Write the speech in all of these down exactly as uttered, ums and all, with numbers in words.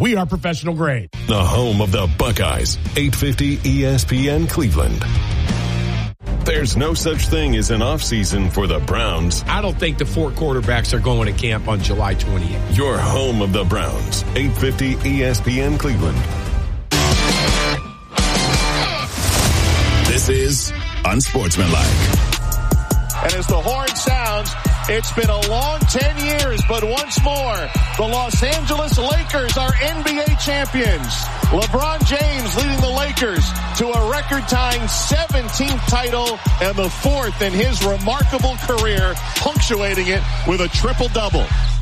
We are professional grade. The home of the Buckeyes, eight fifty E S P N Cleveland. There's no such thing as an off-season for the Browns. I don't think the four quarterbacks are going to camp on July twentieth. Your home of the Browns, eight fifty E S P N Cleveland. This is Unsportsmanlike. And as the horn sounds, it's been a long ten years, but once more, the Los Angeles Lakers are N B A champions. LeBron James leading the Lakers to a record-tying seventeenth title and the fourth in his remarkable career, punctuating it with a triple-double.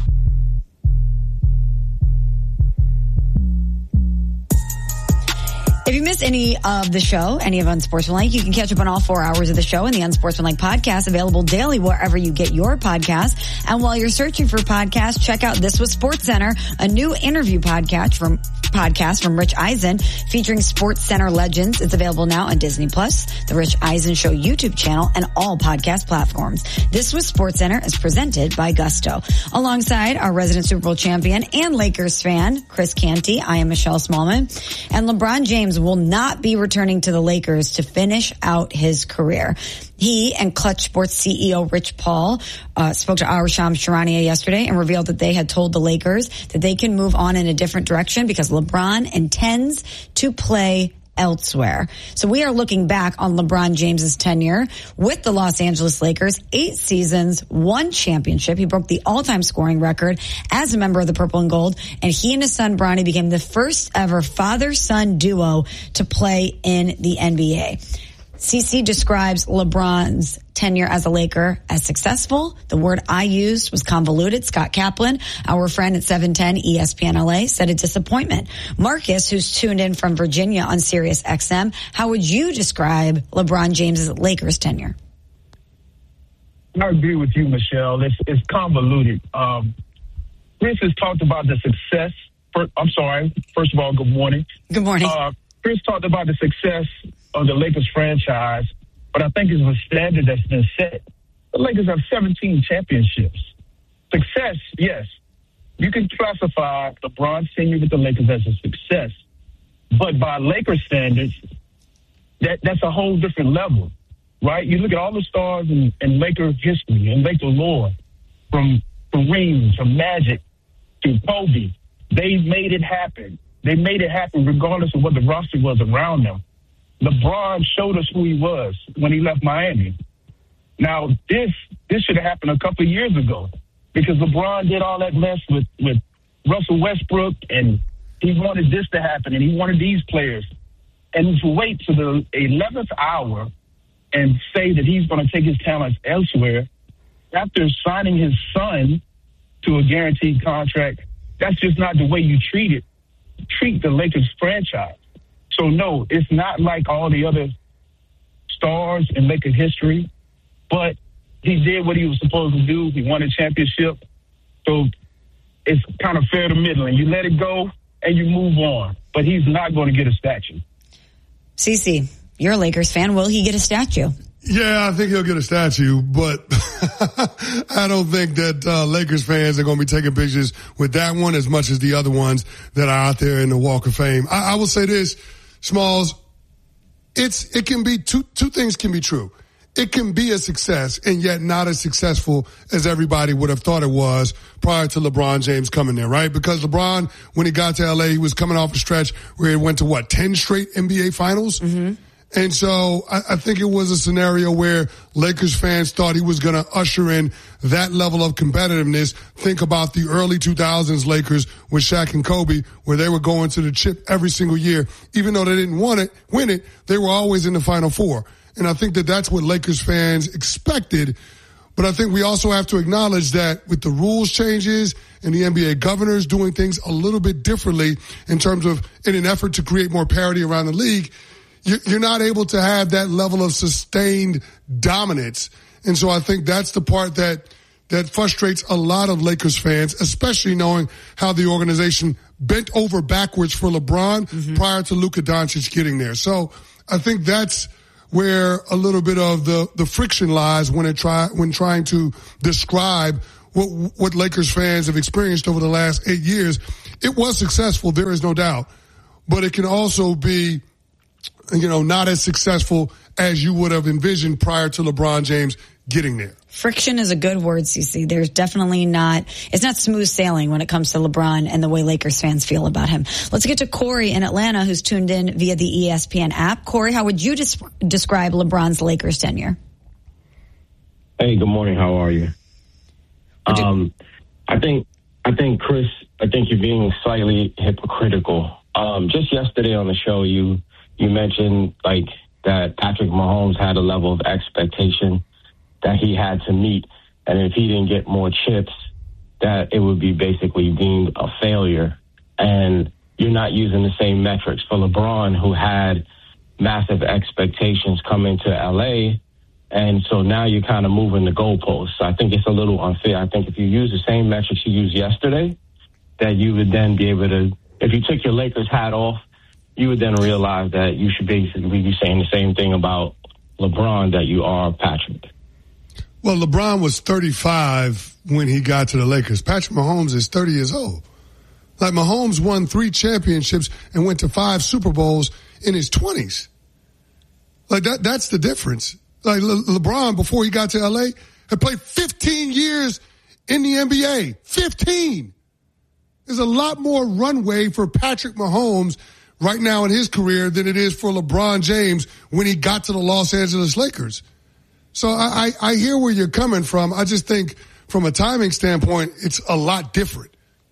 If you missed any of the show, any of Unsportsmanlike, you can catch up on all four hours of the show in the Unsportsmanlike podcast, available daily wherever you get your podcasts. And while you're searching for podcasts, check out This Was SportsCenter, a new interview podcast from podcast from Rich Eisen featuring SportsCenter legends. It's available now on Disney Plus, the Rich Eisen Show YouTube channel, and all podcast platforms. This Was SportsCenter is presented by Gusto. Alongside our resident Super Bowl champion and Lakers fan, Chris Canty, I am Michelle Smallman. And LeBron James will not be returning to the Lakers to finish out his career. He and Clutch Sports C E O Rich Paul uh, spoke to our Shams Charania yesterday and revealed that they had told the Lakers that they can move on in a different direction because LeBron intends to play elsewhere. So we are looking back on LeBron James's tenure with the Los Angeles Lakers, eight seasons, one championship. He broke the all-time scoring record as a member of the Purple and Gold, and he and his son Bronny became the first ever father-son duo to play in the N B A. C C describes LeBron's tenure as a Laker as successful. The word I used was convoluted. Scott Kaplan, our friend at seven ten E S P N L A, said a disappointment. Marcus, who's tuned in from Virginia on Sirius X M, how would you describe LeBron James's Lakers tenure? I agree with you, Michelle. It's, it's convoluted. Um, Chris has talked about the success. For, I'm sorry. First of all, good morning. Good morning. Uh, Chris talked about the success of the Lakers franchise, but I think it's a standard that's been set. The Lakers have seventeen championships. Success, yes. You can classify LeBron's tenure with the Lakers as a success, but by Lakers standards, that, that's a whole different level, right? You look at all the stars in, in Lakers history and Laker lore, from Kareem to Magic to Kobe. They made it happen. They made it happen regardless of what the roster was around them. LeBron showed us who he was when he left Miami. Now, this this should have happened a couple of years ago because LeBron did all that mess with, with Russell Westbrook, and he wanted this to happen, and he wanted these players. And to wait to the eleventh hour and say that he's going to take his talents elsewhere after signing his son to a guaranteed contract, that's just not the way you treat it. Treat the Lakers franchise. So, no, it's not like all the other stars in Lakers history, but he did what he was supposed to do. He won a championship. So it's kind of fair to middling. You let it go and you move on. But he's not going to get a statue. Cece, you're a Lakers fan. Will he get a statue? Yeah, I think he'll get a statue, but I don't think that uh, Lakers fans are going to be taking pictures with that one as much as the other ones that are out there in the Walk of Fame. I, I will say this, Smalls, it's it can be two two things can be true. It can be a success and yet not as successful as everybody would have thought it was prior to LeBron James coming there, right? Because LeBron, when he got to L A, he was coming off a stretch where he went to, what, ten straight N B A finals? Mm-hmm. And so I, I think it was a scenario where Lakers fans thought he was going to usher in that level of competitiveness. Think about the early two thousands Lakers with Shaq and Kobe, where they were going to the chip every single year. Even though they didn't want it, win it, they were always in the Final Four. And I think that that's what Lakers fans expected. But I think we also have to acknowledge that with the rules changes and the N B A governors doing things a little bit differently in terms of in an effort to create more parity around the league, you're not able to have that level of sustained dominance. And so I think that's the part that that frustrates a lot of Lakers fans, especially knowing how the organization bent over backwards for LeBron mm-hmm. prior to Luka Doncic getting there. So I think that's where a little bit of the, the friction lies when it try when trying to describe what, what Lakers fans have experienced over the last eight years. It was successful, there is no doubt. But it can also be, you know, not as successful as you would have envisioned prior to LeBron James getting there. Friction is a good word, Cece. There's definitely not, it's not smooth sailing when it comes to LeBron and the way Lakers fans feel about him. Let's get to Corey in Atlanta, who's tuned in via the E S P N app. Corey, how would you des- describe LeBron's Lakers tenure? Hey, good morning. How are you? Um, I think, I think, Chris, I think you're being slightly hypocritical. Um, just yesterday on the show, you, you mentioned like that Patrick Mahomes had a level of expectation that he had to meet. And if he didn't get more chips, that it would be basically deemed a failure. And you're not using the same metrics for LeBron, who had massive expectations coming to L A. And so now you're kind of moving the goalposts. I think it's a little unfair. I think if you use the same metrics you used yesterday, that you would then be able to, if you took your Lakers hat off, you would then realize that you should basically be saying the same thing about LeBron that you are Patrick. Well, LeBron was thirty-five when he got to the Lakers. Patrick Mahomes is thirty years old. Like, Mahomes won three championships and went to five Super Bowls in his twenties. Like, that, that's the difference. Like, Le- LeBron, before he got to L A, had played fifteen years in the N B A. fifteen. There's a lot more runway for Patrick Mahomes right now in his career than it is for LeBron James when he got to the Los Angeles Lakers. So I, I, I hear where you're coming from. I just think from a timing standpoint, it's a lot different.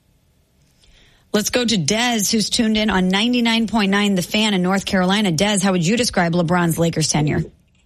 Let's go to Dez, who's tuned in on ninety-nine point nine The Fan in North Carolina. Dez, how would you describe LeBron's Lakers tenure?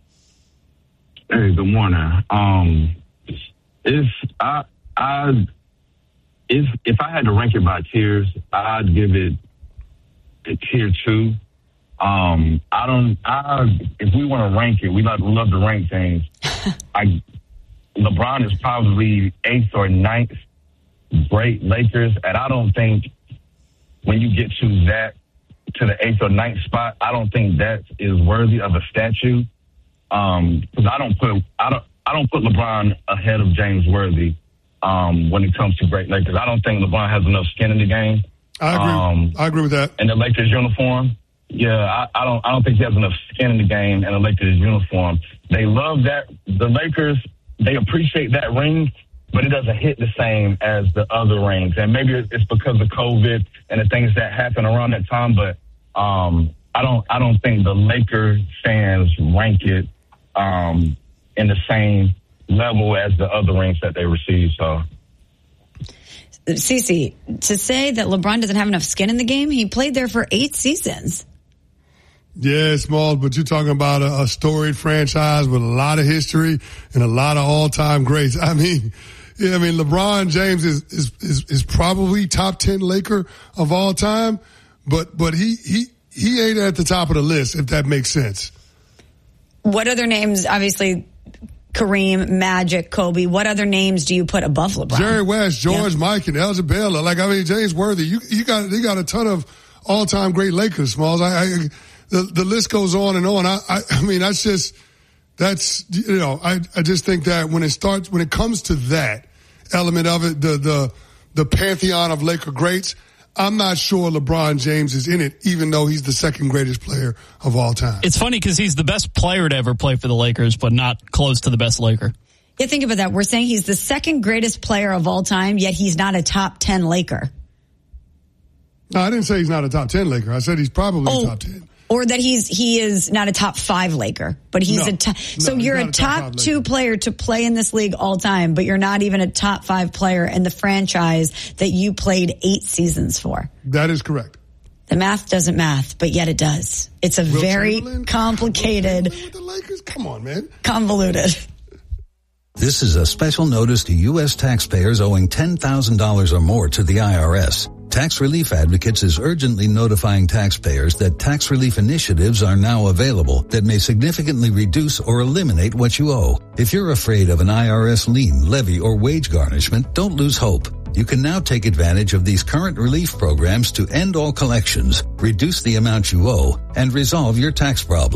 Hey, good morning. Um, if I, I, if if I had to rank it by tiers, I'd give it a tier two. Um, I don't. I if we want to rank it, we love we love to rank things. I LeBron is probably eighth or ninth. Great Lakers, and I don't think when you get to that to the eighth or ninth spot, I don't think that is worthy of a statue. Um, because I don't put I don't I don't put LeBron ahead of James Worthy. Um, when it comes to great Lakers, I don't think LeBron has enough skin in the game. I agree. Um, I agree with that. In the Lakers uniform. Yeah, I, I don't. I don't think he has enough skin in the game and a Lakers uniform. They love that. The Lakers, they appreciate that ring, but it doesn't hit the same as the other rings. And maybe it's because of COVID and the things that happened around that time. But um, I don't. I don't think the Lakers fans rank it um, in the same level as the other rings that they receive. So. Cece, to say that LeBron doesn't have enough skin in the game, he played there for eight seasons. Yeah, Smalls, but you're talking about a, a storied franchise with a lot of history and a lot of all-time greats. I mean, yeah, I mean, LeBron James is, is, is, is probably top ten Laker of all time, but, but he, he, he ain't at the top of the list, if that makes sense. What other names, obviously, Kareem, Magic, Kobe, what other names do you put above LeBron? Jerry West, George yeah. Mike, and Elgin Baylor. Like, I mean, James Worthy, you, you got, you got a ton of all-time great Lakers, Smalls. I, I The, the list goes on and on. I, I, I mean, that's just, that's, you know, I, I just think that when it starts, when it comes to that element of it, the, the, the pantheon of Laker greats, I'm not sure LeBron James is in it, even though he's the second greatest player of all time. It's funny because he's the best player to ever play for the Lakers, but not close to the best Laker. Yeah, think about that. We're saying he's the second greatest player of all time, yet he's not a top ten Laker. No, I didn't say he's not a top ten Laker. I said he's probably oh. top ten. Or that he's he is not a top five Laker, but he's no, a top. So no, you're a, a top, top two player to play in this league all time, but you're not even a top five player in the franchise that you played eight seasons for. That is correct. The math doesn't math, but yet it does. It's a Will very Chamberlain? complicated, with the Lakers? Come on, man. convoluted. This is a special notice to U S taxpayers owing ten thousand dollars or more to the I R S. Tax Relief Advocates is urgently notifying taxpayers that tax relief initiatives are now available that may significantly reduce or eliminate what you owe. If you're afraid of an I R S lien, levy, or wage garnishment, don't lose hope. You can now take advantage of these current relief programs to end all collections, reduce the amount you owe, and resolve your tax problem.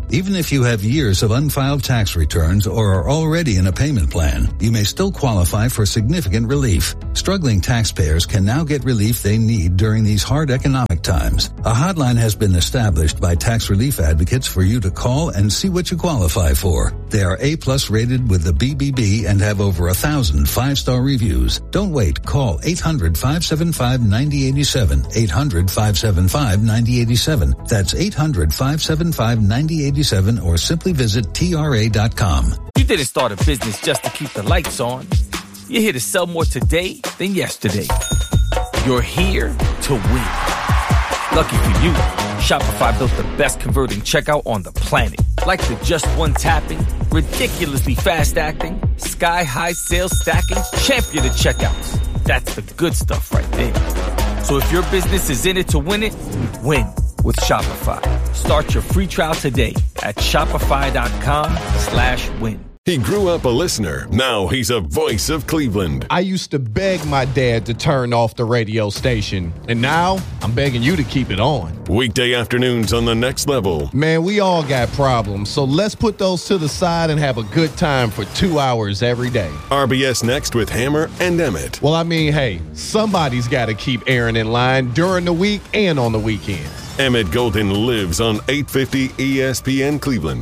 Even if you have years of unfiled tax returns or are already in a payment plan, you may still qualify for significant relief. Struggling taxpayers can now get relief they need during these hard economic times. A hotline has been established by tax relief advocates for you to call and see what you qualify for. They are A-plus rated with the B B B and have over a thousand five-star reviews. Don't wait. Call eight hundred, five seven five, nine zero eight seven. eight hundred, five seven five, nine zero eight seven. That's eight hundred, five seven five, nine zero eight seven or simply visit T R A dot com. You didn't start a business just to keep the lights on. You're here to sell more today than yesterday. You're here to win. Lucky for you, Shopify built the best converting checkout on the planet. Like the just one tapping, ridiculously fast acting, sky-high sales stacking, champion of checkouts. That's the good stuff right there. So if your business is in it to win it, win with Shopify. Start your free trial today at shopify.com slash win. He grew up a listener. Now he's a voice of Cleveland. I used to beg my dad to turn off the radio station, and now I'm begging you to keep it on. Weekday afternoons on The Next Level. Man, we all got problems, so let's put those to the side and have a good time for two hours every day. R B S Next with Hammer and Emmett. Well, I mean, hey, somebody's got to keep Aaron in line during the week and on the weekends. Emmett Golden lives on eight fifty E S P N Cleveland.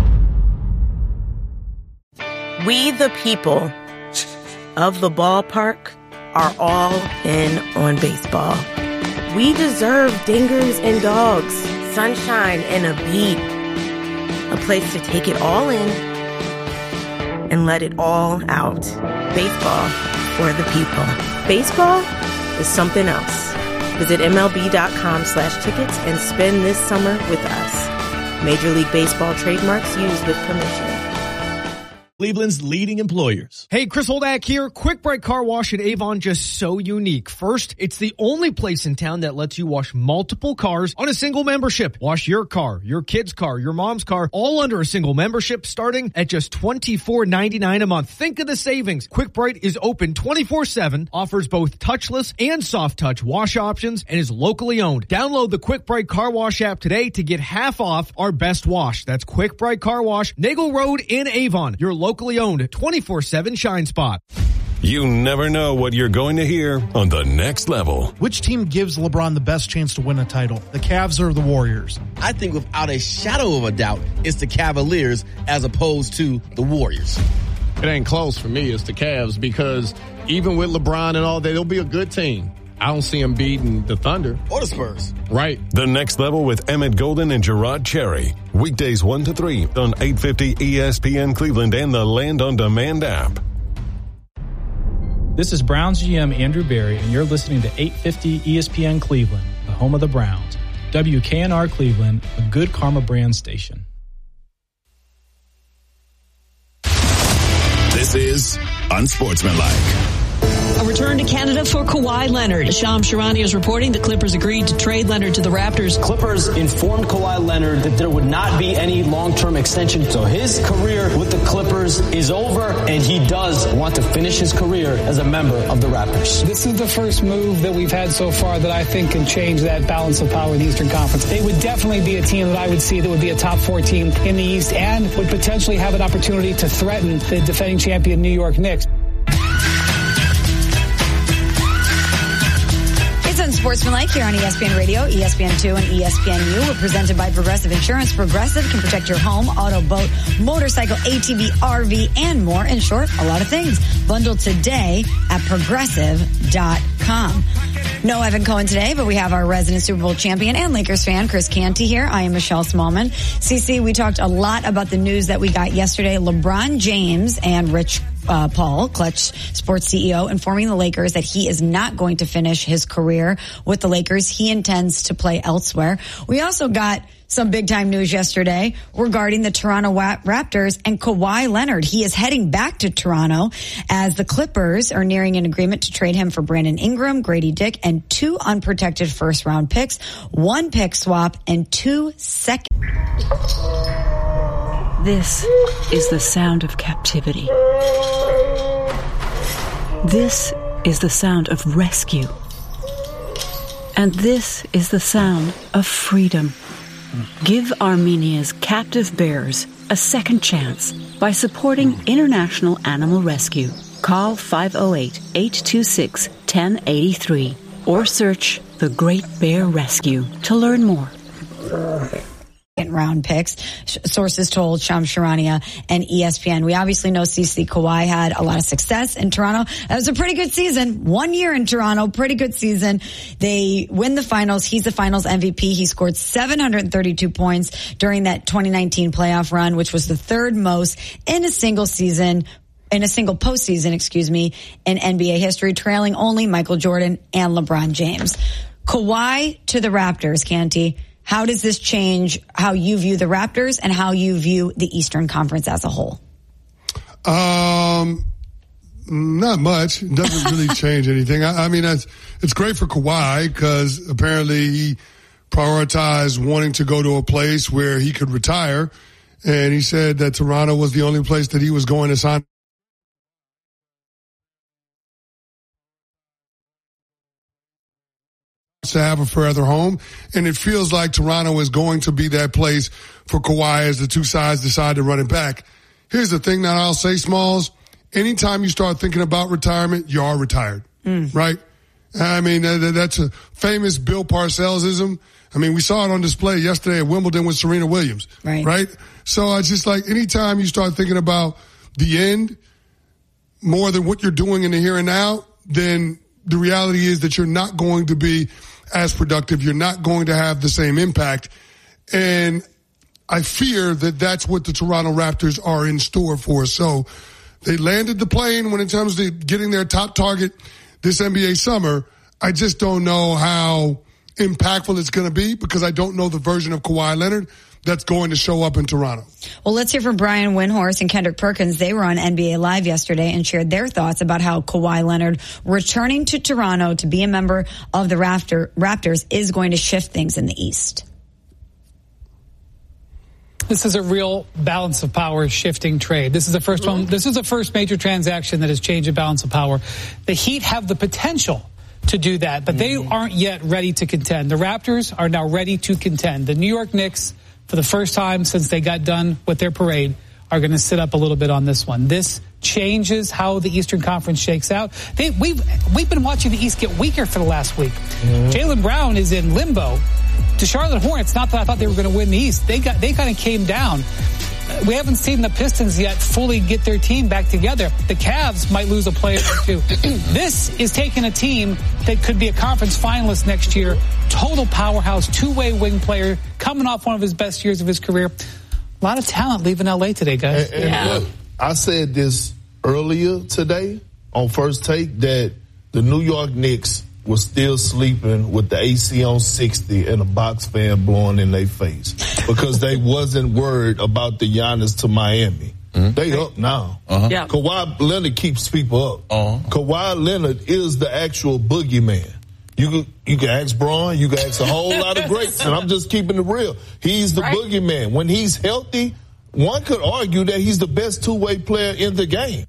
We, the people of the ballpark, are all in on baseball. We deserve dingers and dogs, sunshine and a beat. A place to take it all in and let it all out. Baseball for the people. Baseball is something else. Visit MLB.com slash tickets and spend this summer with us. Major League Baseball trademarks used with permission. Cleveland's leading employers. Hey, Chris Holdak here. Quick Break Car Wash in Avon, just so unique. First, it's the only place in town that lets you wash multiple cars on a single membership. Wash your car, your kid's car, your mom's car, all under a single membership starting at just twenty-four ninety-nine a month. Think of the savings. Quick Break is open twenty-four seven, offers both touchless and soft touch wash options, and is locally owned. Download the Quick Break Car Wash app today to get half off our best wash. That's Quick Break Car Wash, Nagel Road in Avon. Your locally owned twenty-four seven Shine Spot. You never know what you're going to hear on The Next Level. Which team gives LeBron the best chance to win a title? The Cavs or the Warriors? I think without a shadow of a doubt, it's the Cavaliers as opposed to the Warriors. It ain't close for me. It's the Cavs because even with LeBron and all that, they'll be a good team. I don't see them beating the Thunder. Or the Spurs. Right. The Next Level with Emmett Golden and Gerard Cherry. Weekdays one to three on eight fifty E S P N Cleveland and the Land on Demand app. This is Browns G M Andrew Berry, and you're listening to eight fifty E S P N Cleveland, the home of the Browns. W K N R Cleveland, a Good Karma brand station. This is Unsportsmanlike. A return to Canada for Kawhi Leonard. Shams Charania is reporting the Clippers agreed to trade Leonard to the Raptors. Clippers informed Kawhi Leonard that there would not be any long-term extension. So his career with the Clippers is over, and he does want to finish his career as a member of the Raptors. This is the first move that we've had so far that I think can change that balance of power in the Eastern Conference. They would definitely be a team that I would see that would be a top four team in the East and would potentially have an opportunity to threaten the defending champion New York Knicks. Unsportsmanlike here on E S P N Radio, E S P N two, and E S P N U. We're presented by Progressive Insurance. Progressive can protect your home, auto, boat, motorcycle, A T V, R V, and more. In short, a lot of things. Bundle today at progressive dot com. No Evan Cohen today, but we have our resident Super Bowl champion and Lakers fan, Chris Canty here. I am Michelle Smallman. C C, we talked a lot about the news that we got yesterday. LeBron James and Rich Uh, Paul, Clutch Sports C E O, informing the Lakers that he is not going to finish his career with the Lakers. He intends to play elsewhere. We also got some big time news yesterday regarding the Toronto Raptors and Kawhi Leonard. He is heading back to Toronto as the Clippers are nearing an agreement to trade him for Brandon Ingram, Grady Dick, and two unprotected first round picks, one pick swap, and two second. This is the sound of captivity. This is the sound of rescue. And this is the sound of freedom. Give Armenia's captive bears a second chance by supporting International Animal Rescue. Call five oh eight, eight two six, one oh eight three or search The Great Bear Rescue to learn more. Round picks, sources told Shams Charania and E S P N. We obviously know CeCe Kawhi had a lot of success in Toronto. That was a pretty good season. One year in Toronto, pretty good season. They win the finals. He's the finals M V P. He scored seven hundred thirty-two points during that twenty nineteen playoff run, which was the third most in a single season, in a single postseason, excuse me, in N B A history, trailing only Michael Jordan and LeBron James. Kawhi to the Raptors, Canty. How does this change how you view the Raptors and how you view the Eastern Conference as a whole? Um, not much. It doesn't really change anything. I, I mean, it's, it's great for Kawhi because apparently he prioritized wanting to go to a place where he could retire. And he said that Toronto was the only place that he was going to sign. To have a further home, and it feels like Toronto is going to be that place for Kawhi as the two sides decide to run it back. Here's the thing that I'll say, Smalls. Anytime you start thinking about retirement, you are retired, mm. right? I mean, that's a famous Bill Parcells-ism. I mean, we saw it on display yesterday at Wimbledon with Serena Williams, right? right? So I just like anytime you start thinking about the end more than what you're doing in the here and now, then the reality is that you're not going to be as productive. You're not going to have the same impact. And I fear that that's what the Toronto Raptors are in store for. So they landed the plane when it comes to getting their top target this N B A summer. I just don't know how impactful it's going to be because I don't know the version of Kawhi Leonard that's going to show up in Toronto. Well, let's hear from Brian Windhorst and Kendrick Perkins. They were on N B A Live yesterday and shared their thoughts about how Kawhi Leonard returning to Toronto to be a member of the Raptor, Raptors is going to shift things in the East. This is a real balance of power shifting trade. This is the first one. This is the first major transaction that has changed the balance of power. The Heat have the potential to do that, but they aren't yet ready to contend. The Raptors are now ready to contend. The New York Knicks, for the first time since they got done with their parade, are going to sit up a little bit on this one. This changes how the Eastern Conference shakes out. They, we've we've been watching the East get weaker for the last week. Mm-hmm. Jaylen Brown is in limbo. The Charlotte Hornets, not that I thought they were going to win the East, they got they kind of came down. We haven't seen the Pistons yet fully get their team back together. The Cavs might lose a player or two. This is taking a team that could be a conference finalist next year. Total powerhouse, two-way wing player, coming off one of his best years of his career. A lot of talent leaving L A today, guys. And, and yeah. look, I said this earlier today on First Take that the New York Knicks was still sleeping with the A C on sixty and a box fan blowing in their face because they wasn't worried about the Giannis to Miami. Mm-hmm. They up now. Uh-huh. Yeah. Kawhi Leonard keeps people up. Uh-huh. Kawhi Leonard is the actual boogeyman. You can, you can ask Braun, you can ask a whole lot of greats, and I'm just keeping it real. He's the right. boogeyman. When he's healthy, one could argue that he's the best two-way player in the game.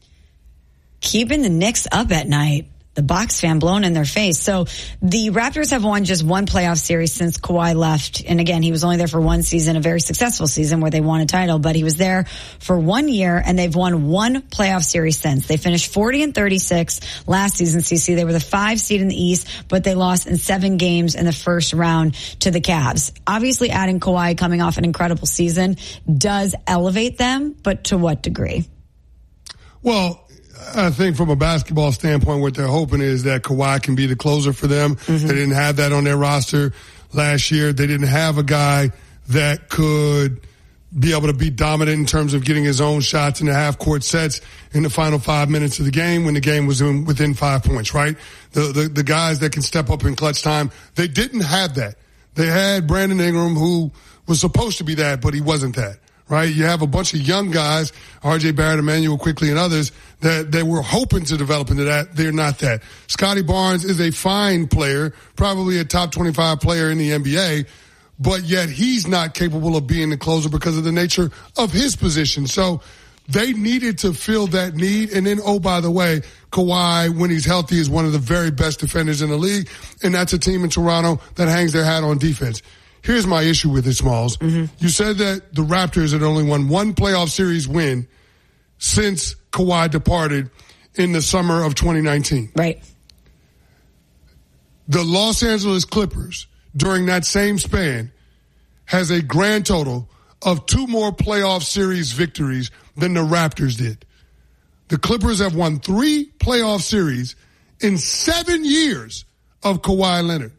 Keeping the Knicks up at night. The Bucks fan blown in their face. So the Raptors have won just one playoff series since Kawhi left. And again, he was only there for one season, a very successful season where they won a title, but he was there for one year and they've won one playoff series since. They finished forty and thirty-six last season, C C. They were the five seed in the East, but they lost in seven games in the first round to the Cavs. Obviously adding Kawhi coming off an incredible season does elevate them, but to what degree? Well, I think from a basketball standpoint, what they're hoping is that Kawhi can be the closer for them. Mm-hmm. They didn't have that on their roster last year. They didn't have a guy that could be able to be dominant in terms of getting his own shots in the half-court sets in the final five minutes of the game when the game was in, within five points, right? The, the, the guys that can step up in clutch time, they didn't have that. They had Brandon Ingram, who was supposed to be that, but he wasn't that. Right? You have a bunch of young guys, R J Barrett, Emmanuel Quickly, and others that they were hoping to develop into that. They're not that. Scotty Barnes is a fine player, probably a top twenty-five player in the N B A, but yet he's not capable of being the closer because of the nature of his position. So they needed to fill that need. And then, oh, by the way, Kawhi, when he's healthy, is one of the very best defenders in the league. And that's a team in Toronto that hangs their hat on defense. Here's my issue with it, Smalls. Mm-hmm. You said that the Raptors had only won one playoff series win since Kawhi departed in the summer of twenty nineteen. Right. The Los Angeles Clippers, during that same span, has a grand total of two more playoff series victories than the Raptors did. The Clippers have won three playoff series in seven years of Kawhi Leonard.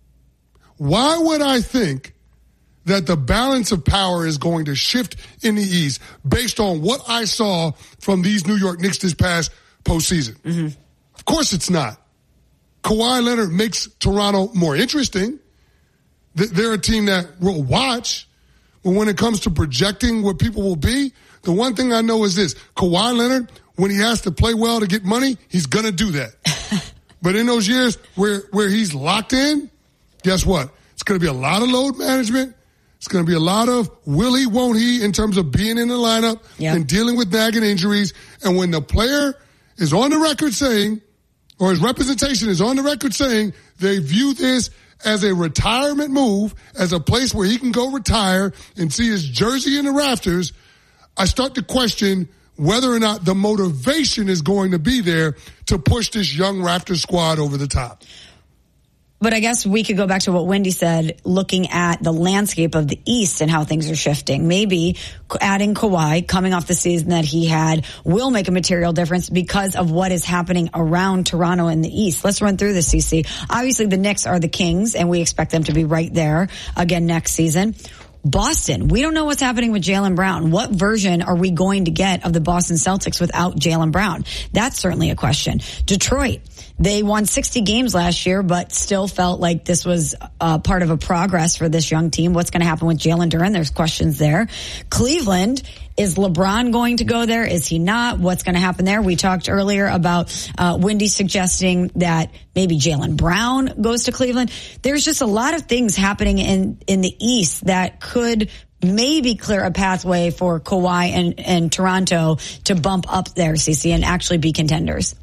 Why would I think that the balance of power is going to shift in the East based on what I saw from these New York Knicks this past postseason? Mm-hmm. Of course it's not. Kawhi Leonard makes Toronto more interesting. They're a team that will watch. But when it comes to projecting what people will be, the one thing I know is this. Kawhi Leonard, when he has to play well to get money, he's going to do that. But in those years where, where he's locked in, guess what? It's going to be a lot of load management. It's going to be a lot of will he, won't he in terms of being in the lineup yep. and dealing with nagging injuries. And when the player is on the record saying, or his representation is on the record saying they view this as a retirement move, as a place where he can go retire and see his jersey in the rafters, I start to question whether or not the motivation is going to be there to push this young Raptors squad over the top. But I guess we could go back to what Wendy said, looking at the landscape of the East and how things are shifting. Maybe adding Kawhi, coming off the season that he had, will make a material difference because of what is happening around Toronto in the East. Let's run through this, C C. Obviously, the Knicks are the Kings, and we expect them to be right there again next season. Boston, we don't know what's happening with Jaylen Brown. What version are we going to get of the Boston Celtics without Jaylen Brown? That's certainly a question. Detroit, they won sixty games last year, but still felt like this was uh, part of a progress for this young team. What's going to happen with Jalen Duren? There's questions there. Cleveland, is LeBron going to go there? Is he not? What's going to happen there? We talked earlier about uh, Wendy suggesting that maybe Jaylen Brown goes to Cleveland. There's just a lot of things happening in, in the East that could maybe clear a pathway for Kawhi and, and Toronto to bump up there, C C, and actually be contenders.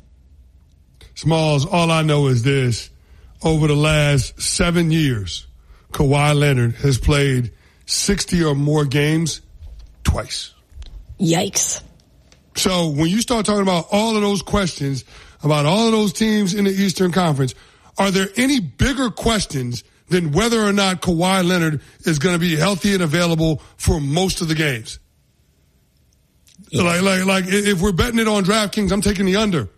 Smalls, all I know is this. Over the last seven years, Kawhi Leonard has played sixty or more games twice. Yikes. So when you start talking about all of those questions, about all of those teams in the Eastern Conference, are there any bigger questions than whether or not Kawhi Leonard is going to be healthy and available for most of the games? Yeah. Like, like, like if we're betting it on DraftKings, I'm taking the under.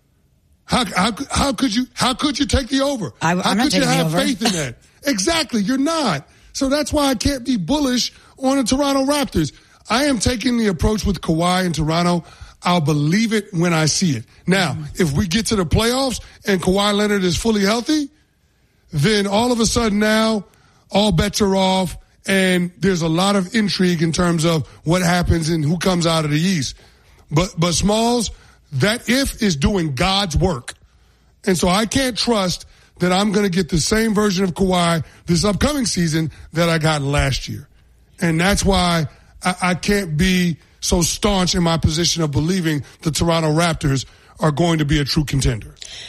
How, how, how could you, how could you take the over? I, how I'm could you have over. faith in that? Exactly. You're not. So that's why I can't be bullish on the Toronto Raptors. I am taking the approach with Kawhi in Toronto. I'll believe it when I see it. Now, mm-hmm. if we get to the playoffs and Kawhi Leonard is fully healthy, then all of a sudden now all bets are off and there's a lot of intrigue in terms of what happens and who comes out of the East. But, but Smalls, that if is doing God's work. And so I can't trust that I'm going to get the same version of Kawhi this upcoming season that I got last year. And that's why I, I can't be so staunch in my position of believing the Toronto Raptors are going to be a true contender.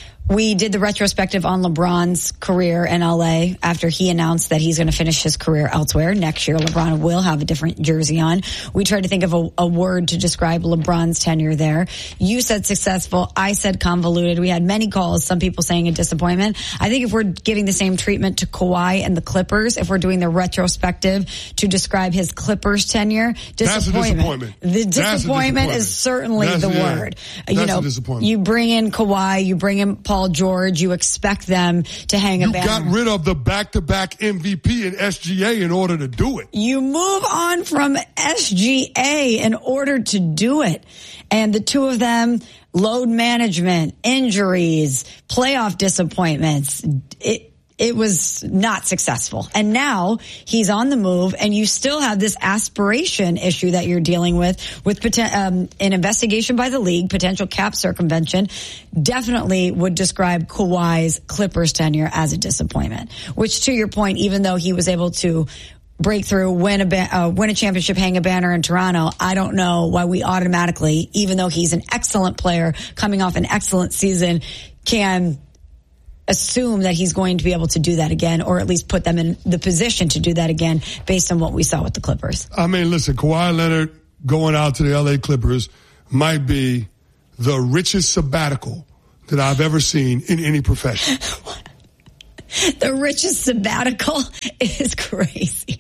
We did the retrospective on LeBron's career in L A after he announced that he's going to finish his career elsewhere. Next year, LeBron will have a different jersey on. We tried to think of a, a word to describe LeBron's tenure there. You said successful. I said convoluted. We had many calls, some people saying a disappointment. I think if we're giving the same treatment to Kawhi and the Clippers, if we're doing the retrospective to describe his Clippers tenure, disappointment. That's a disappointment. The disappointment, disappointment. is certainly That's, the yeah. word. That's you know, a disappointment. You bring in Kawhi, you bring in Paul George, you expect them to hang a you banner. You got rid of the back-to-back M V P and S G A in order to do it. You move on from S G A in order to do it. And the two of them, load management, injuries, playoff disappointments, it It was not successful. And now he's on the move and you still have this aspiration issue that you're dealing with, with poten- um, an investigation by the league, potential cap circumvention. Definitely would describe Kawhi's Clippers tenure as a disappointment, which to your point, even though he was able to break through, win a, ba- uh, win a championship, hang a banner in Toronto, I don't know why we automatically, even though he's an excellent player coming off an excellent season, can assume that he's going to be able to do that again, or at least put them in the position to do that again based on what we saw with the Clippers. I mean, listen, Kawhi Leonard going out to the L A Clippers might be the richest sabbatical that I've ever seen in any profession. The richest sabbatical is crazy.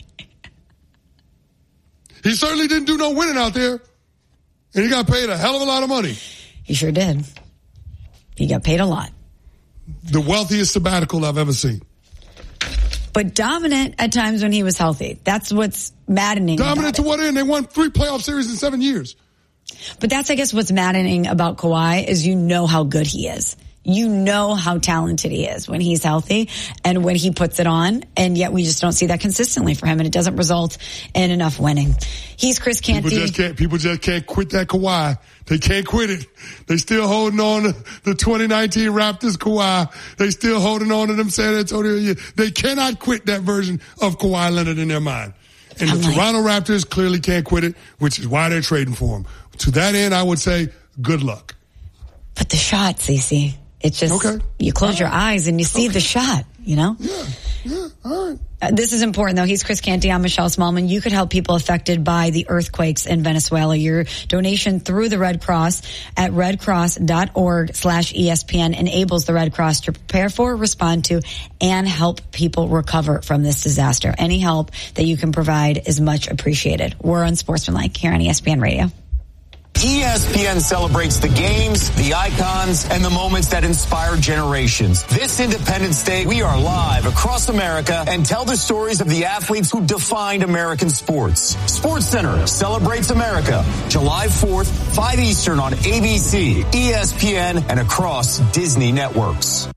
He certainly didn't do no winning out there, and he got paid a hell of a lot of money. He sure did. He got paid a lot. The wealthiest sabbatical I've ever seen. But dominant at times when he was healthy. That's what's maddening. Dominant to what end? They won three playoff series in seven years. But that's, I guess, what's maddening about Kawhi is you know how good he is. You know how talented he is when he's healthy and when he puts it on, and yet we just don't see that consistently for him, and it doesn't result in enough winning. He's Chris Canty. People just can't, people just can't quit that Kawhi. They can't quit it. They still holding on to the twenty nineteen Raptors Kawhi. They still holding on to them San Antonio. They cannot quit that version of Kawhi Leonard in their mind. And the Toronto Raptors clearly can't quit it, which is why they're trading for him. To that end, I would say good luck. But the shot, Cece. It's just, okay. you close all your right. eyes and you see okay. the shot, you know? Yeah, yeah, all right. Uh, this is important, though. He's Chris Canty. I'm Michelle Smallman. You could help people affected by the earthquakes in Venezuela. Your donation through the Red Cross at redcross.org slash ESPN enables the Red Cross to prepare for, respond to, and help people recover from this disaster. Any help that you can provide is much appreciated. We're on Sportsmanlike here on E S P N Radio. E S P N celebrates the games, the icons, and the moments that inspire generations. This Independence Day, we are live across America and tell the stories of the athletes who defined American sports. SportsCenter celebrates America, July fourth, five Eastern on A B C, E S P N, and across Disney networks.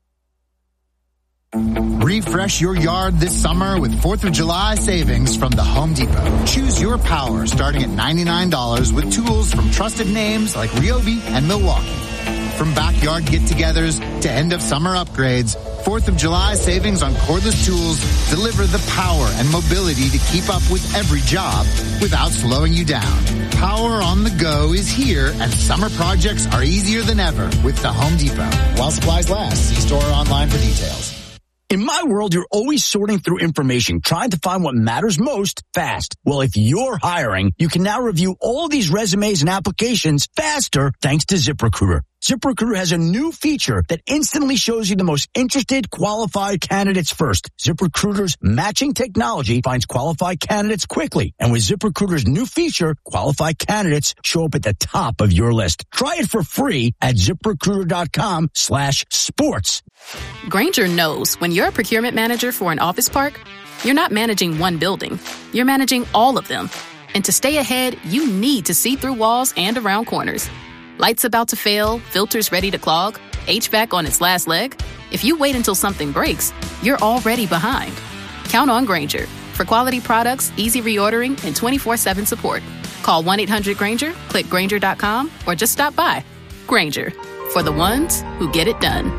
Refresh your yard this summer with fourth of July savings from the Home Depot. Choose your power starting at ninety-nine dollars with tools from trusted names like Ryobi and Milwaukee. From backyard get-togethers to end-of-summer upgrades, fourth of July savings on cordless tools deliver the power and mobility to keep up with every job without slowing you down. Power on the go is here, and summer projects are easier than ever with the Home Depot. While supplies last, see store or online for details. In my world, you're always sorting through information, trying to find what matters most fast. Well, if you're hiring, you can now review all these resumes and applications faster thanks to ZipRecruiter. ZipRecruiter has a new feature that instantly shows you the most interested, qualified candidates first. ZipRecruiter's matching technology finds qualified candidates quickly. And with ZipRecruiter's new feature, qualified candidates show up at the top of your list. Try it for free at ZipRecruiter.com slash sports. Grainger knows when you're a procurement manager for an office park, you're not managing one building. You're managing all of them. And to stay ahead, you need to see through walls and around corners. Lights about to fail, filters ready to clog, H V A C on its last leg. If you wait until something breaks, you're already behind. Count on Grainger for quality products, easy reordering, and twenty-four seven support. Call one eight hundred Grainger, click Grainger dot com, or just stop by. Grainger, for the ones who get it done.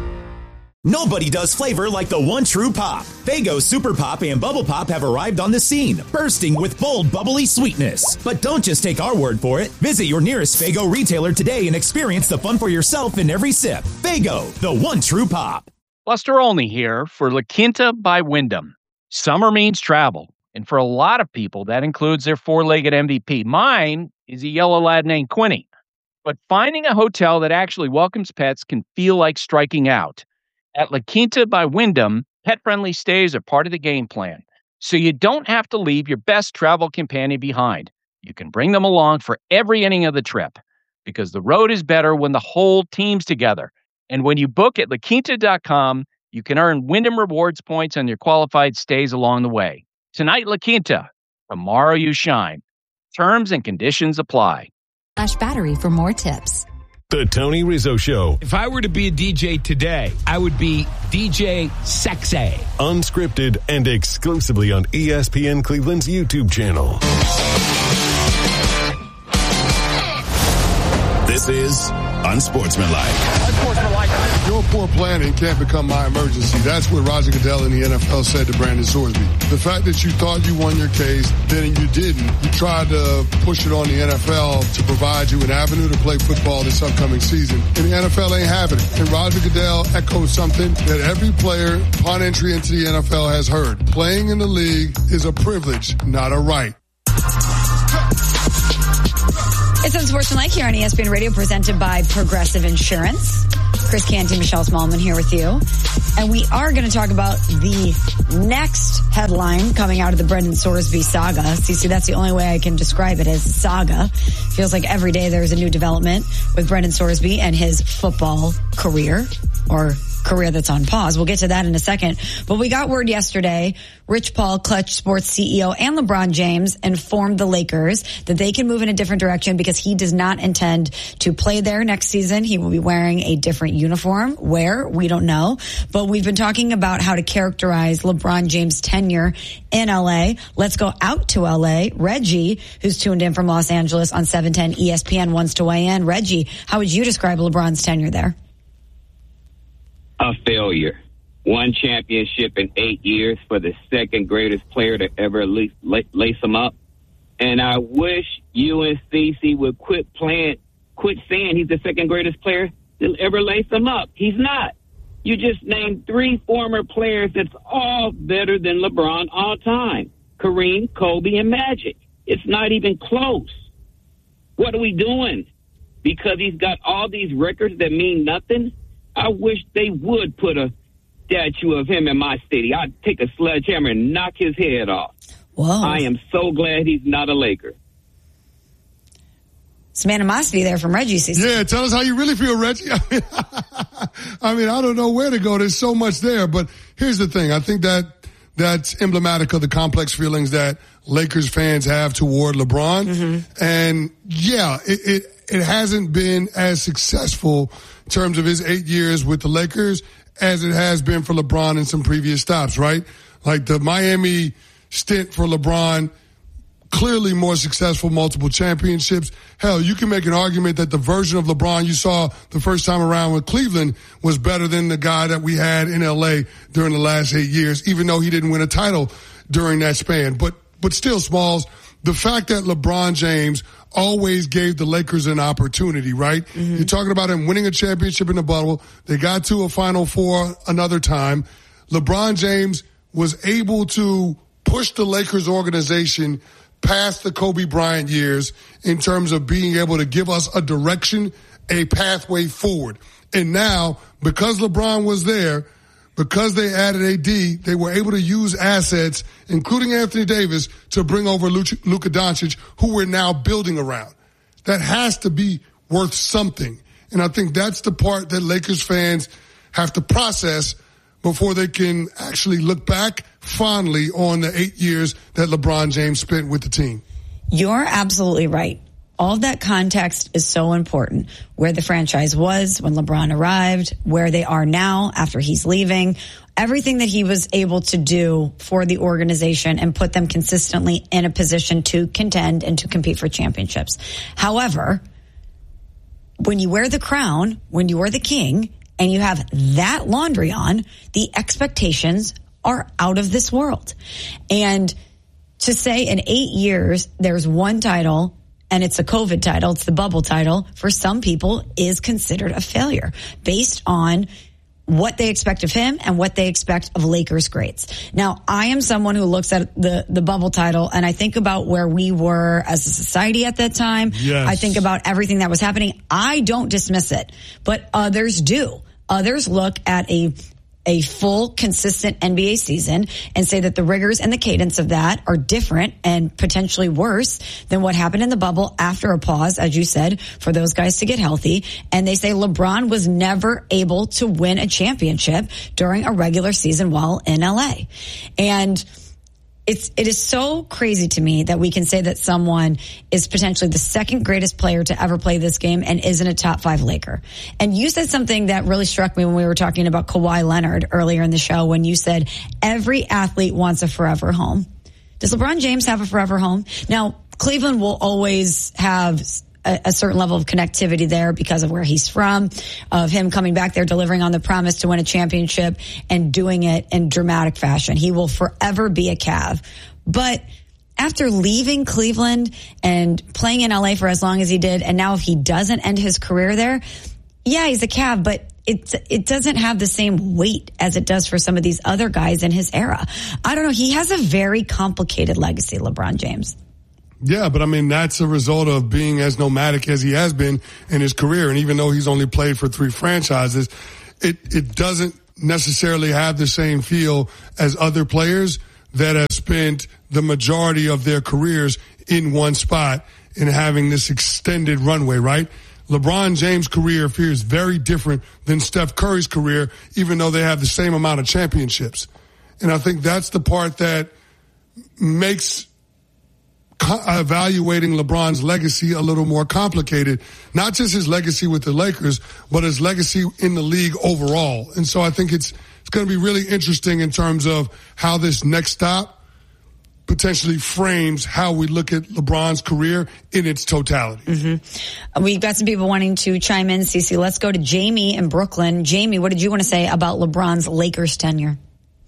Nobody does flavor like the one true pop. Faygo Super Pop and Bubble Pop have arrived on the scene, bursting with bold, bubbly sweetness. But don't just take our word for it. Visit your nearest Faygo retailer today and experience the fun for yourself in every sip. Faygo, the one true pop. Buster Olney here for La Quinta by Wyndham. Summer means travel, and for a lot of people, that includes their four-legged M V P. Mine is a yellow lad named Quinny. But finding a hotel that actually welcomes pets can feel like striking out. At La Quinta by Wyndham, pet-friendly stays are part of the game plan, so you don't have to leave your best travel companion behind. You can bring them along for every inning of the trip, because the road is better when the whole team's together. And when you book at La Quinta dot com, you can earn Wyndham Rewards points on your qualified stays along the way. Tonight, La Quinta. Tomorrow, you shine. Terms and conditions apply. Flash Battery for more tips. The Tony Rizzo Show. If I were to be a D J today, I would be D J Sexy. Unscripted and exclusively on E S P N Cleveland's YouTube channel. This is Unsportsmanlike. Unsportsmanlike. Your poor planning can't become my emergency. That's what Roger Goodell in the N F L said to Brandon Sorsby. The fact that you thought you won your case, then you didn't. You tried to push it on the N F L to provide you an avenue to play football this upcoming season. And the N F L ain't having it. And Roger Goodell echoed something that every player upon entry into the N F L has heard. Playing in the league is a privilege, not a right. It's Unsportsmanlike here on E S P N Radio, presented by Progressive Insurance. Chris Canty, Michelle Smallman here with you. And we are going to talk about the next headline coming out of the Brendan Sorsby saga. See, see, that's the only way I can describe it, as saga. Feels like every day there's a new development with Brendan Sorsby and his football career, or career that's on pause. We'll get to that in a second. But we got word yesterday, Rich Paul, Clutch Sports C E O, and LeBron James informed the Lakers that they can move in a different direction because he does not intend to play there next season. He will be wearing a different uniform. Where? We don't know. But we've been talking about how to characterize LeBron James' tenure in L A. Let's go out to L A. Reggie, who's tuned in from Los Angeles on seven ten E S P N, wants to weigh in. Reggie, how would you describe LeBron's tenure there? A failure. One championship in eight years for the second greatest player to ever lace, lace him up. And I wish you and Stacey would quit playing, quit saying he's the second greatest player to ever lace him up. He's not. You just named three former players that's all better than LeBron all time. Kareem, Kobe, and Magic. It's not even close. What are we doing? Because he's got all these records that mean nothing? I wish they would put a statue of him in my city. I'd take a sledgehammer and knock his head off. Whoa. I am so glad he's not a Laker. Some animosity there from Reggie. Cecil. Yeah, tell us how you really feel, Reggie. I mean, I mean, I don't know where to go. There's so much there. But here's the thing. I think that that's emblematic of the complex feelings that Lakers fans have toward LeBron. Mm-hmm. And, yeah, it, it it hasn't been as successful in terms of his eight years with the Lakers as it has been for LeBron in some previous stops, right? Like the Miami stint for LeBron, clearly more successful, multiple championships. Hell, you can make an argument that the version of LeBron you saw the first time around with Cleveland was better than the guy that we had in L A during the last eight years, even though he didn't win a title during that span. But, but still, Smalls, the fact that LeBron James always gave the Lakers an opportunity, right? Mm-hmm. You're talking about him winning a championship in the bubble. They got to a Final Four another time. LeBron James was able to push the Lakers organization past the Kobe Bryant years in terms of being able to give us a direction, a pathway forward. And now, because LeBron was there, because they added A D, they were able to use assets, including Anthony Davis, to bring over Luka Doncic, who we're now building around. That has to be worth something. And I think that's the part that Lakers fans have to process before they can actually look back fondly on the eight years that LeBron James spent with the team. You're absolutely right. All of that context is so important. Where the franchise was when LeBron arrived, where they are now after he's leaving, everything that he was able to do for the organization and put them consistently in a position to contend and to compete for championships. However, when you wear the crown, when you are the king, and you have that laundry on, the expectations are out of this world. And to say in eight years, there's one title and it's a COVID title, it's the bubble title, for some people is considered a failure based on what they expect of him and what they expect of Lakers greats. Now, I am someone who looks at the, the bubble title and I think about where we were as a society at that time. Yes. I think about everything that was happening. I don't dismiss it, but others do. Others look at a a full, consistent N B A season and say that the rigors and the cadence of that are different and potentially worse than what happened in the bubble after a pause, as you said, for those guys to get healthy. And they say LeBron was never able to win a championship during a regular season while in L A. And It's, it is so crazy to me that we can say that someone is potentially the second greatest player to ever play this game and isn't a top five Laker. And you said something that really struck me when we were talking about Kawhi Leonard earlier in the show, when you said every athlete wants a forever home. Does LeBron James have a forever home? Now, Cleveland will always have a, a certain level of connectivity there because of where he's from, of him coming back there, delivering on the promise to win a championship and doing it in dramatic fashion. He will forever be a Cav. But after leaving Cleveland and playing in L A for as long as he did, and now if he doesn't end his career there, yeah, he's a Cav, but it it doesn't have the same weight as it does for some of these other guys in his era. I don't know. He has a very complicated legacy, LeBron James. Yeah, but I mean, that's a result of being as nomadic as he has been in his career. And even though he's only played for three franchises, it, it doesn't necessarily have the same feel as other players that have spent the majority of their careers in one spot and having this extended runway, right? LeBron James' career feels very different than Steph Curry's career, even though they have the same amount of championships. And I think that's the part that makes evaluating LeBron's legacy a little more complicated. Not just his legacy with the Lakers, but his legacy in the league overall. And so I think it's it's going to be really interesting in terms of how this next stop potentially frames how we look at LeBron's career in its totality. Mm-hmm. We've got some people wanting to chime in, Cece. Let's go to Jamie in Brooklyn. Jamie, what did you want to say about LeBron's Lakers tenure?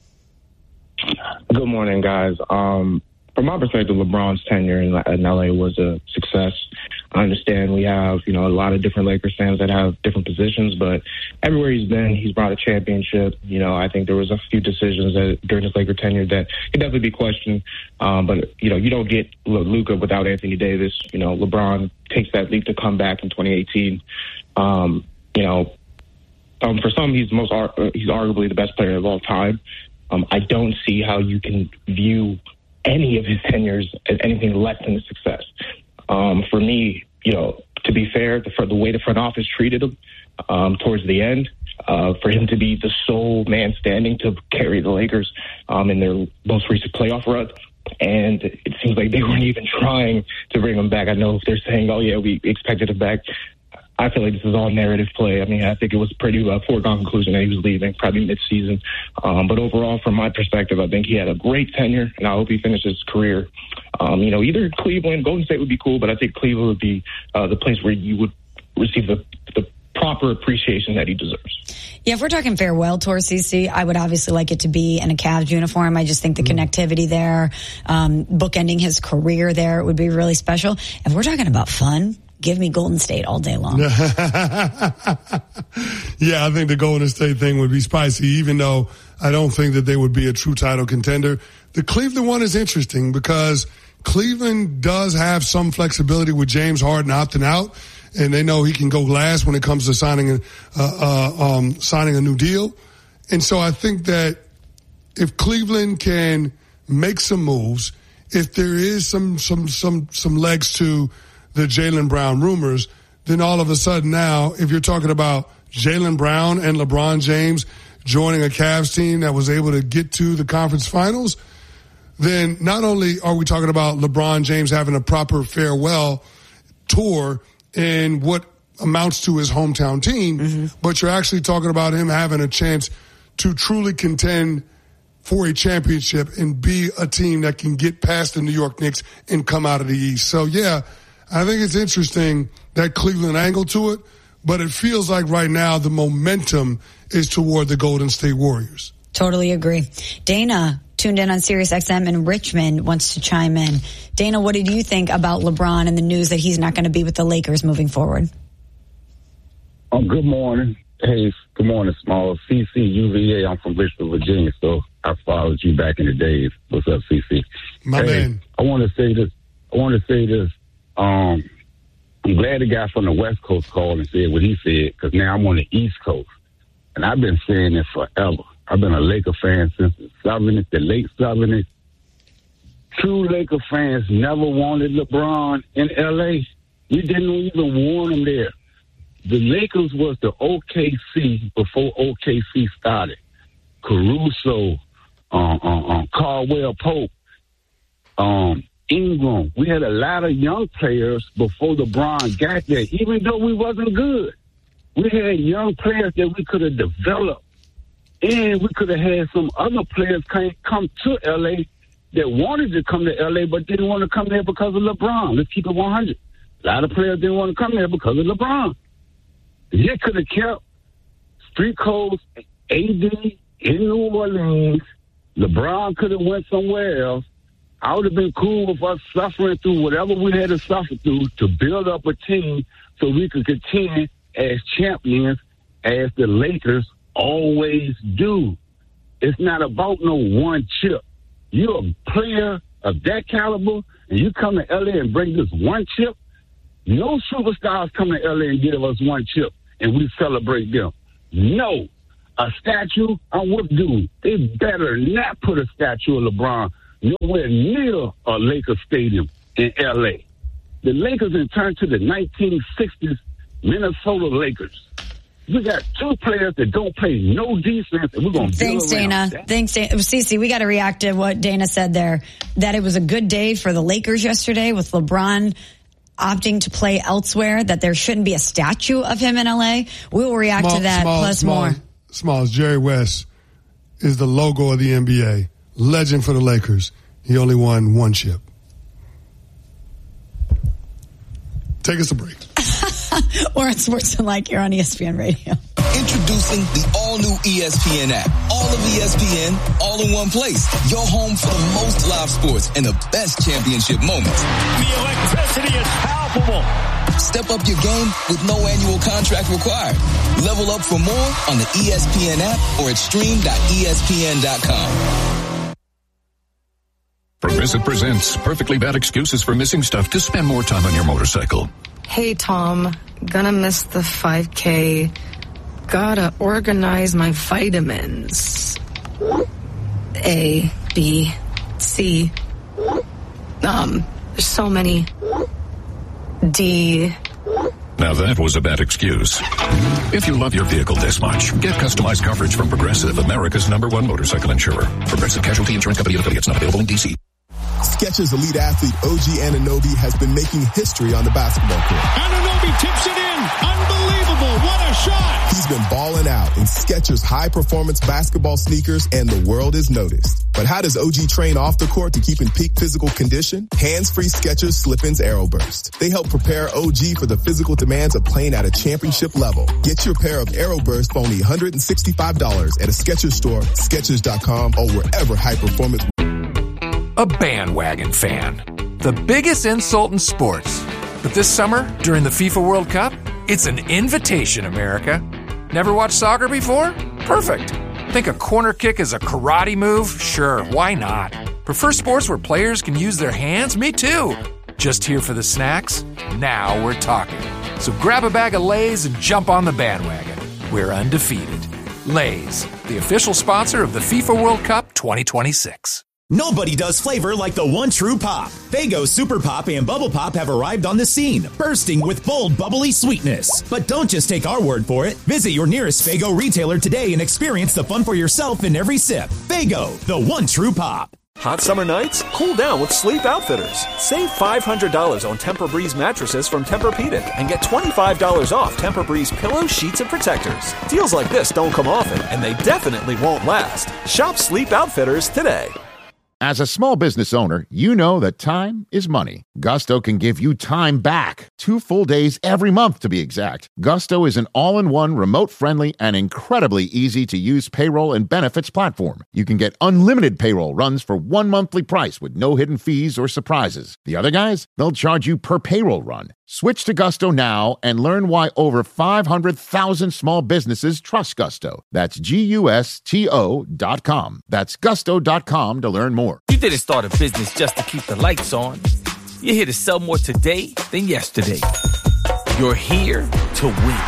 Good morning, guys. Um, from my perspective, LeBron's tenure in, in L A was a success. I understand we have, you know, a lot of different Lakers fans that have different positions, but everywhere he's been, he's brought a championship. You know, I think there was a few decisions that during his Laker tenure that could definitely be questioned. Um, but, you know, you don't get Luka without Anthony Davis. You know, LeBron takes that leap to come back in twenty eighteen. Um, you know, um, for some, he's most he's arguably the best player of all time. Um, I don't see how you can view any of his tenures as anything less than a success. Um, for me, you know, to be fair, the, for the way the front office treated him um, towards the end, uh, for him to be the sole man standing to carry the Lakers um, in their most recent playoff run, and it seems like they weren't even trying to bring him back. I know if they're saying, oh, yeah, we expected him back, I feel like this is all narrative play. I mean, I think it was pretty uh, foregone conclusion that he was leaving, probably mid-season. Um, but overall, from my perspective, I think he had a great tenure, and I hope he finishes his career. Um, you know, either Cleveland, Golden State would be cool, but I think Cleveland would be uh, the place where you would receive the, the proper appreciation that he deserves. Yeah, if we're talking farewell tour, C C, I would obviously like it to be in a Cavs uniform. I just think the mm-hmm. connectivity there, um, bookending his career there, it would be really special. If we're talking about fun, give me Golden State all day long. Yeah, I think the Golden State thing would be spicy, even though I don't think that they would be a true title contender. The Cleveland one is interesting because Cleveland does have some flexibility with James Harden opting out, and they know he can go last when it comes to signing a, uh, uh, um, signing a new deal. And so I think that if Cleveland can make some moves, if there is some some some some legs to the Jaylen Brown rumors, then all of a sudden now, if you're talking about Jaylen Brown and LeBron James joining a Cavs team that was able to get to the conference finals, then not only are we talking about LeBron James having a proper farewell tour in what amounts to his hometown team, mm-hmm. but you're actually talking about him having a chance to truly contend for a championship and be a team that can get past the New York Knicks and come out of the East. So, yeah, I think it's interesting, that Cleveland angle to it, but it feels like right now the momentum is toward the Golden State Warriors. Totally agree. Dana, tuned in on Sirius X M in Richmond, wants to chime in. Dana, what did you think about LeBron and the news that he's not going to be with the Lakers moving forward? Oh, good morning. Hey, good morning, Small. C C, U V A, I'm from Richmond, Virginia, so I followed you back in the days. What's up, C C? My hey, man. I want to say this. I want to say this. Um, I'm glad the guy from the West Coast called and said what he said, because now I'm on the East Coast. And I've been saying it forever. I've been a Laker fan since the seventies, the late seventies. True Laker fans never wanted LeBron in L A. We didn't even want him there. The Lakers was the O K C before O K C started. Caruso, um, um, um, Caldwell Pope, um, Ingram. We had a lot of young players before LeBron got there, even though we wasn't good. We had young players that we could have developed, and we could have had some other players come, come to L A that wanted to come to L A but didn't want to come there because of LeBron. Let's keep it one hundred. A lot of players didn't want to come there because of LeBron. They could have kept street codes, A D in New Orleans. LeBron could have went somewhere else. I would have been cool with us suffering through whatever we had to suffer through to build up a team so we could contend as champions, as the Lakers always do. It's not about no one chip. You're a player of that caliber, and you come to L A and bring this one chip. No superstars come to L A and give us one chip, and we celebrate them. No. A statue, I'm with dude. They better not put a statue of LeBron nowhere near a Lakers stadium in L A. The Lakers returned to the nineteen sixties Minnesota Lakers. We got two players that don't play no defense, and we're going to Thanks, Dana. That. Thanks, Dana. Cece, we got to react to what Dana said there, that it was a good day for the Lakers yesterday with LeBron opting to play elsewhere, that there shouldn't be a statue of him in L A. We will react small, to that small, plus small, more. Smalls, Jerry West is the logo of the N B A. Legend for the Lakers. He only won one chip. Take us a break. Or at Sports Like here on E S P N Radio. Introducing the all-new E S P N app. All of E S P N, all in one place. Your home for the most live sports and the best championship moments. The electricity is palpable. Step up your game with no annual contract required. Level up for more on the E S P N app or at stream dot E S P N dot com. Progressive presents Perfectly Bad Excuses for Missing Stuff to Spend More Time on Your Motorcycle. Hey, Tom. Gonna miss the five K. Gotta organize my vitamins. A, B, C. Um, there's so many. D. Now that was a bad excuse. If you love your vehicle this much, get customized coverage from Progressive, America's number one motorcycle insurer. Progressive Casualty Insurance Company and affiliates, not available in D C. Skechers elite athlete O G Anunoby has been making history on the basketball court. Anunoby tips it in. Unbelievable. What a shot. He's been balling out in Skechers high-performance basketball sneakers, and the world has noticed. But how does O G train off the court to keep in peak physical condition? Hands-free Skechers Slip-ins Aeroburst. They help prepare O G for the physical demands of playing at a championship level. Get your pair of Aeroburst for only one hundred sixty-five dollars at a Skechers store, Skechers dot com, or wherever high-performance... A bandwagon fan. The biggest insult in sports. But this summer, during the FIFA World Cup, it's an invitation, America. Never watched soccer before? Perfect. Think a corner kick is a karate move? Sure, why not? Prefer sports where players can use their hands? Me too. Just here for the snacks? Now we're talking. So grab a bag of Lay's and jump on the bandwagon. We're undefeated. Lay's, the official sponsor of the FIFA World Cup twenty twenty-six. Nobody does flavor like the one true pop. Faygo Super Pop and Bubble Pop have arrived on the scene, bursting with bold, bubbly sweetness. But don't just take our word for it. Visit your nearest Faygo retailer today and experience the fun for yourself in every sip. Faygo, the one true pop. Hot summer nights? Cool down with Sleep Outfitters. Save five hundred dollars on Tempur-Breeze mattresses from Tempur-Pedic and get twenty-five dollars off Tempur-Breeze pillows, sheets, and protectors. Deals like this don't come often, and they definitely won't last. Shop Sleep Outfitters today. As a small business owner, you know that time is money. Gusto can give you time back. Two full days every month, to be exact. Gusto is an all-in-one, remote-friendly, and incredibly easy-to-use payroll and benefits platform. You can get unlimited payroll runs for one monthly price with no hidden fees or surprises. The other guys, they'll charge you per payroll run. Switch to Gusto now and learn why over five hundred thousand small businesses trust Gusto. That's G U S T O dot com. That's gusto dot com to learn more. You didn't start a business just to keep the lights on. You're here to sell more today than yesterday. You're here to win.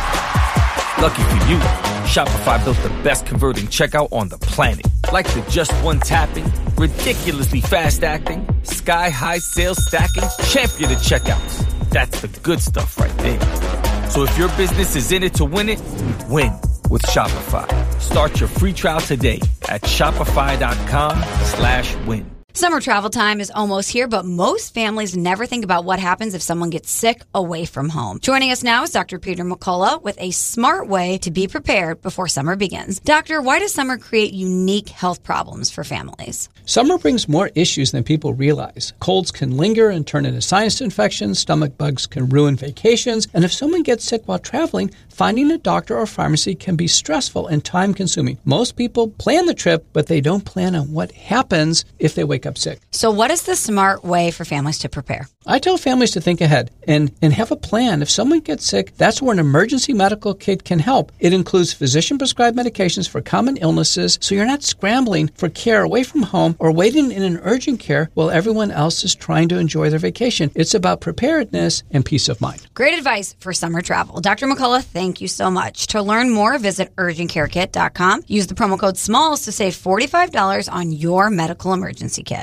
Lucky for you, Shopify built the best converting checkout on the planet. Like the just one tapping, ridiculously fast acting, sky-high sales stacking, champion of checkouts. That's the good stuff right there. So if your business is in it to win it, win with Shopify. Start your free trial today at shopify dot com slash win. Summer travel time is almost here, but most families never think about what happens if someone gets sick away from home. Joining us now is Doctor Peter McCullough with a smart way to be prepared before summer begins. Doctor, why does summer create unique health problems for families? Summer brings more issues than people realize. Colds can linger and turn into sinus infections, stomach bugs can ruin vacations, and if someone gets sick while traveling, finding a doctor or pharmacy can be stressful and time-consuming. Most people plan the trip, but they don't plan on what happens if they wake up sick. So what is the smart way for families to prepare? I tell families to think ahead and, and have a plan. If someone gets sick, that's where an emergency medical kit can help. It includes physician-prescribed medications for common illnesses, so you're not scrambling for care away from home or waiting in an urgent care while everyone else is trying to enjoy their vacation. It's about preparedness and peace of mind. Great advice for summer travel. Doctor McCullough, thank you so much. To learn more, visit urgent care kit dot com. Use the promo code SMALLS to save forty-five dollars on your medical emergency kit.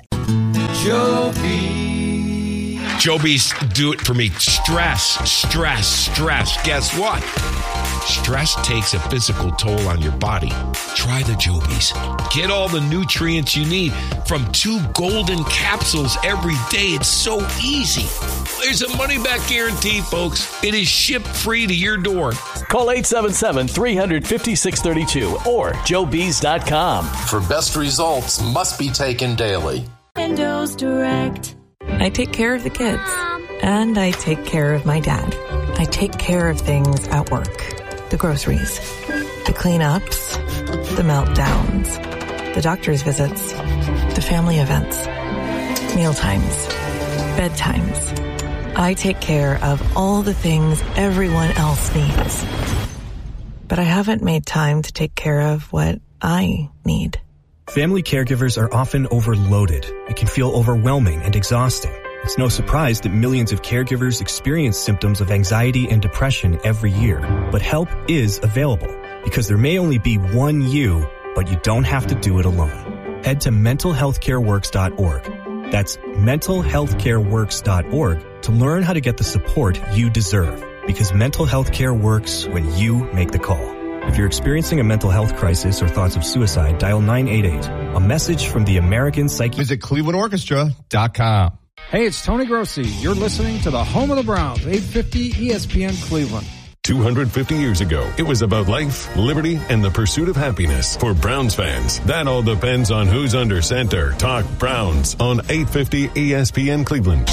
Joby. Joby's do it for me. Stress, stress, stress. Guess what? Stress takes a physical toll on your body. Try the Jobies. Get all the nutrients you need from two golden capsules every day. It's so easy. There's a money-back guarantee, folks. It is shipped free to your door. Call eight seven seven, three five six three two or joe bees dot com. For best results, must be taken daily. Windows Direct. I take care of the kids. And I take care of my dad. I take care of things at work. The groceries, the cleanups, the meltdowns, the doctor's visits, the family events, mealtimes, bedtimes. I take care of all the things everyone else needs. But I haven't made time to take care of what I need. Family caregivers are often overloaded. It can feel overwhelming and exhausting. It's no surprise that millions of caregivers experience symptoms of anxiety and depression every year. But help is available because there may only be one you, but you don't have to do it alone. Head to mental health care works dot org. That's mental health care works dot org to learn how to get the support you deserve, because mental health care works when you make the call. If you're experiencing a mental health crisis or thoughts of suicide, dial nine eight eight. A message from the American Psychiatric. Visit cleveland orchestra dot com. Hey, it's Tony Grossi. You're listening to the home of the Browns, eight fifty E S P N Cleveland. two hundred fifty years ago, it was about life, liberty, and the pursuit of happiness. For Browns fans, that all depends on who's under center. Talk Browns on eight fifty E S P N Cleveland.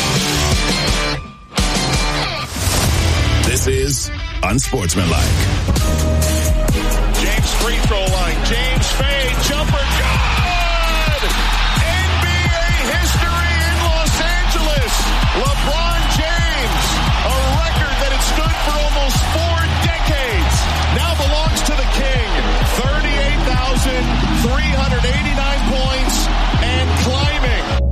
This is Unsportsmanlike. James free throw line. James fade. Jumper. Good! N B A history in Los Angeles. LeBron James. A record that had stood for almost four decades. Now belongs to the King. thirty-eight thousand three hundred eighty-nine points and climbing.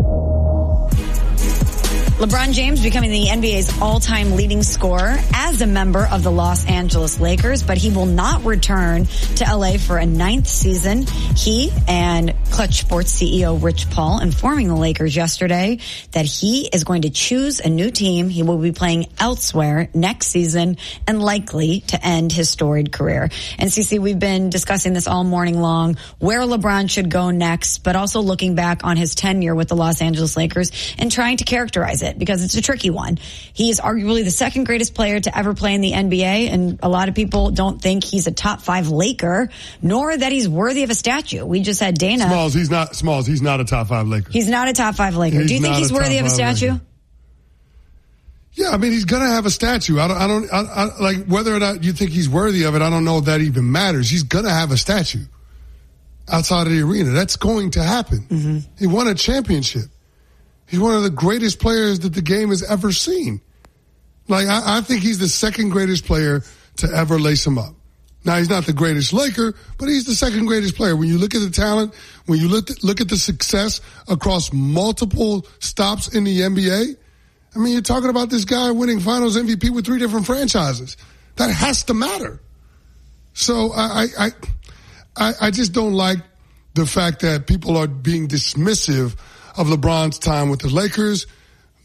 LeBron James becoming the N B A's all-time leading scorer as a member of the Los Angeles Lakers, but he will not return to L A for a ninth season. He and Clutch Sports C E O Rich Paul informing the Lakers yesterday that he is going to choose a new team. He will be playing elsewhere next season and likely to end his storied career. And C C, we've been discussing this all morning long, where LeBron should go next, but also looking back on his tenure with the Los Angeles Lakers and trying to characterize it, because it's a tricky one. He is arguably the second greatest player to ever play in the N B A, and a lot of people don't think he's a top five Laker, nor that he's worthy of a statue. We just had Dana. Smalls, he's not, Smalls, he's not a top five Laker. He's not a top five Laker. He's Do you think he's worthy of a statue? Laker. Yeah, I mean, he's gonna have a statue. I don't, I don't, I, I, like, whether or not you think he's worthy of it, I don't know if that even matters. He's gonna have a statue outside of the arena. That's going to happen. Mm-hmm. He won a championship. He's one of the greatest players that the game has ever seen. Like, I, I think he's the second greatest player to ever lace him up. Now, he's not the greatest Laker, but he's the second greatest player. When you look at the talent, when you look at, look at the success across multiple stops in the N B A, I mean, you're talking about this guy winning Finals M V P with three different franchises. That has to matter. So I, I, I, I just don't like the fact that people are being dismissive of LeBron's time with the Lakers.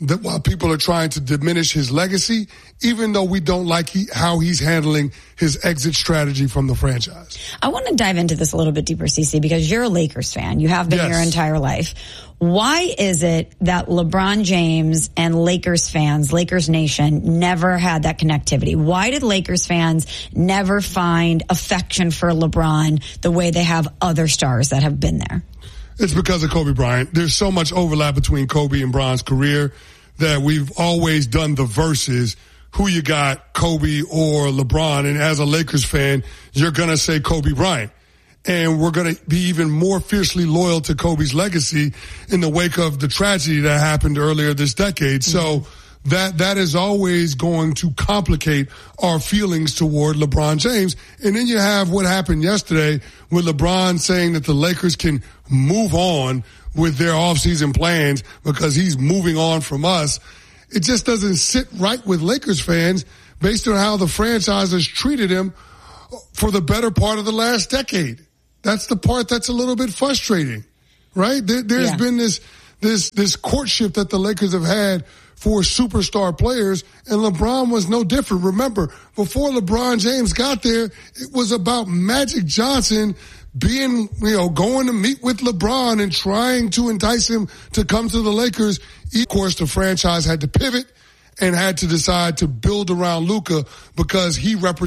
that while people are trying to diminish his legacy, even though we don't like he, how he's handling his exit strategy from the franchise. I want to dive into this a little bit deeper, Cece, because you're a Lakers fan. You have been Yes. your entire life. Why is it that LeBron James and Lakers fans, Lakers Nation, never had that connectivity? Why did Lakers fans never find affection for LeBron the way they have other stars that have been there? It's because of Kobe Bryant. There's so much overlap between Kobe and Bron's career that we've always done the verses, who you got, Kobe or LeBron. And as a Lakers fan, you're going to say Kobe Bryant. And we're going to be even more fiercely loyal to Kobe's legacy in the wake of the tragedy that happened earlier this decade. Mm-hmm. So that, that is always going to complicate our feelings toward LeBron James. And then you have what happened yesterday with LeBron saying that the Lakers can move on with their offseason plans because he's moving on from us. It just doesn't sit right with Lakers fans based on how the franchise has treated him for the better part of the last decade. That's the part that's a little bit frustrating, right? There, there's yeah. been this, this, this courtship that the Lakers have had for superstar players, and LeBron was no different. Remember, before LeBron James got there, it was about Magic Johnson being, you know, going to meet with LeBron and trying to entice him to come to the Lakers. Of course, the franchise had to pivot and had to decide to build around Luka because he represents